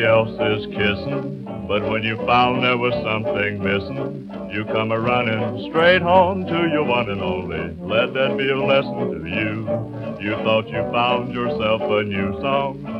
else is kissing, but when you found there was something missing, you come a-running straight home to your one and only. Let that be a lesson to you. You thought you found yourself a new song,